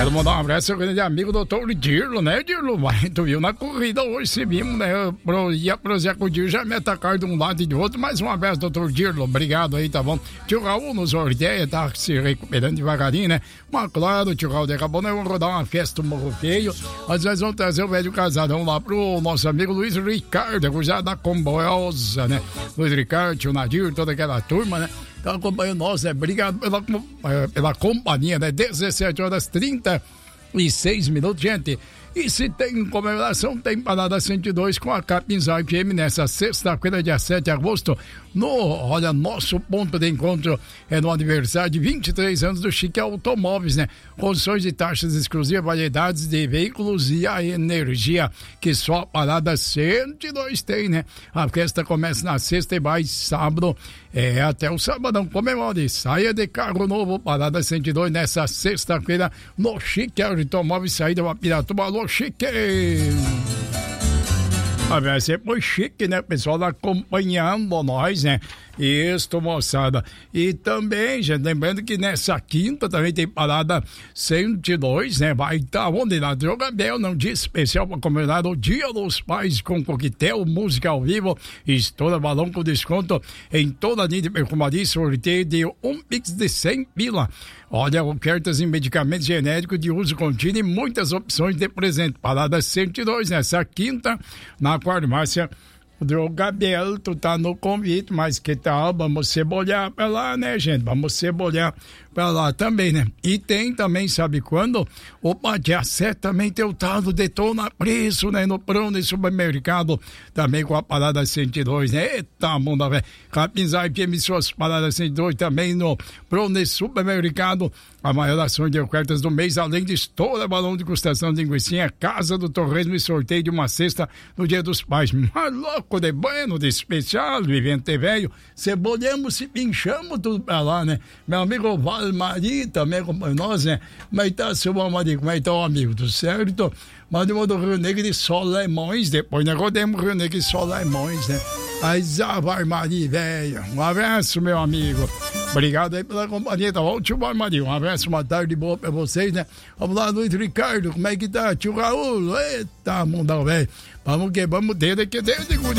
Quero mandar um abraço ao grande amigo doutor Dirlo, né, Dirlo? Tu viu na corrida hoje, se vimos, né? Ia prosear com o Dirlo, já me atacaram de um lado e do outro. Mais um abraço, doutor Dirlo. Obrigado aí, tá bom? Tio Raul nos sorteia, tá se recuperando devagarinho, né? Mas claro, tio Raul, daqui a pouco nós vamos rodar uma festa do Morro Feio. Mas nós vamos trazer o velho casadão lá pro nosso amigo Luiz Ricardo, já da Comboiosa, né? Luiz Ricardo, tio Nadir, toda aquela turma, né? Então, acompanhando nós, né? Obrigado pela companhia, né? 17h36, gente. E se tem comemoração, tem Parada 102 com a Capinzal FM nessa sexta-feira, dia 7 de agosto. Olha, nosso ponto de encontro é no aniversário de 23 anos do Chique Automóveis, né? Condições de taxas exclusivas, variedades de veículos e a energia que só a Parada 102 tem, né? A festa começa na sexta e vai sábado, até o sabadão. Comemore, saia de carro novo, Parada 102 nessa sexta-feira no Chique Automóveis, saída da Piratuba. Alô, Chique! Vai ser por chique, né? O pessoal acompanhando nós, né? Isso, moçada. E também, gente, lembrando que nessa quinta também tem Parada 102, né? Vai estar onde? Na Drogabel, num dia especial para comemorar o Dia dos Pais com coquetel, música ao vivo, estoura balão com desconto em toda a linha de perfumaria, sorteio de um Pix de 100 pila. Olha, ofertas em medicamentos genéricos de uso contínuo e muitas opções de presente. Parada 102, nessa quinta, na farmácia Drogabel, tu tá no convite, mas que tal? Vamos cebolhar pra lá, né, gente? Vamos cebolhar pra lá também, né? E tem também, sabe quando? Opa, dia 7 também tem o tal do Detona Preço, né? No Prone Supermercado, também com a Parada 102, né? Eita, mundo, velho. Capinzal FM, suas Paradas 102 também no Prone Supermercado. A maior ação de ofertas do mês, além de estoura, balão de gustação de linguiça, Casa do Torresmo e sorteio de uma cesta no Dia dos Pais. Mas louco de bueno, de especial, vivente velho, cebolhamos e pinchamos tudo pra lá, né? Meu amigo Valmari também acompanha nós, né? Como é que tá, seu Valmari? Como é que tá, o amigo? Tudo certo? Mandamos do Rio Negro de Solimões, depois nós rodemos Rio Negro de Solimões, né? Aí, Valmari, velho. Um abraço, meu amigo. Obrigado aí pela companhia, tá bom, tio Valmari? Um abraço, uma tarde boa pra vocês, né? Vamos lá, Luiz Ricardo, como é que tá? Tio Raul, eita, mundão, velho. Vamos que vamos, desde que desde